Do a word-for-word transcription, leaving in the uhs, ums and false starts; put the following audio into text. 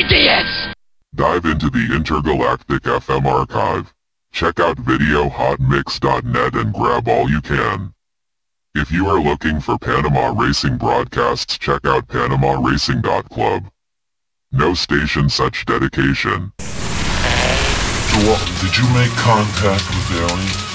idiots! Dive into the Intergalactic F M archive. Check out video hot mix dot net and grab all you can. If you are looking for Panama Racing broadcasts, check out panama racing dot club. No station such dedication. So, uh, did you make contact with the alien?